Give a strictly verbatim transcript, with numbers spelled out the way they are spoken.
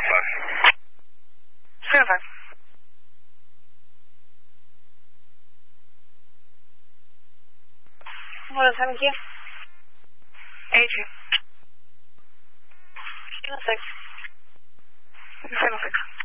five. Seven five. What is having here? Eighteen. Six. Seven six.